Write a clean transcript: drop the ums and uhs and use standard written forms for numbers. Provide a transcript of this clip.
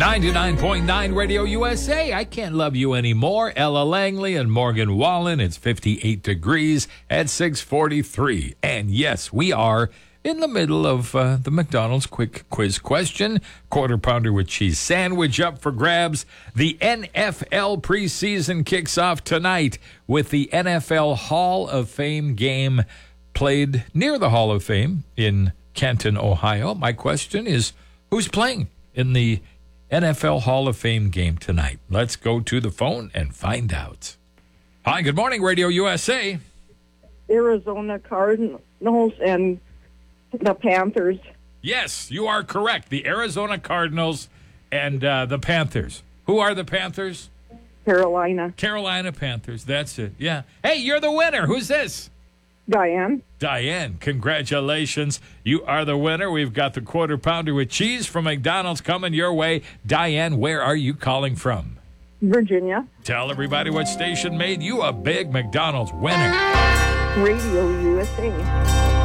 99.9 Radio USA. I can't love you anymore. Ella Langley and Morgan Wallen. It's 58 degrees at 6:43. And yes, we are in the middle of the McDonald's quick quiz question. Quarter pounder with cheese sandwich up for grabs. The NFL preseason kicks off tonight with the NFL Hall of Fame game played near the Hall of Fame in Canton, Ohio. My question is, who's playing in the NFL Hall of Fame game tonight? Let's go to the phone and find out. Hi, good morning, Radio USA. Arizona Cardinals and the Panthers. Yes, you are correct. The Arizona Cardinals and the Panthers. Who are the Panthers? Carolina. Carolina Panthers. That's it. Yeah. Hey, you're the winner. Who's this? Diane. Diane, congratulations. You are the winner. We've got the quarter pounder with cheese from McDonald's coming your way. Diane, where are you calling from? Virginia. Tell everybody what station made you a big McDonald's winner. Radio USA.